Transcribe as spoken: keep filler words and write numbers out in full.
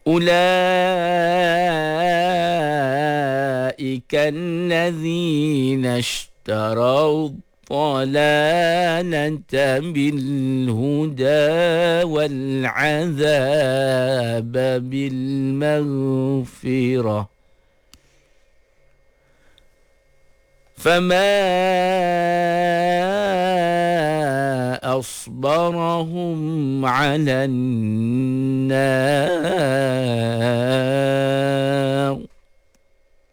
أولئك الذين اشتروا الضلالة بالهدى والعذاب بالمغفرة، فما أصبرهم على النار.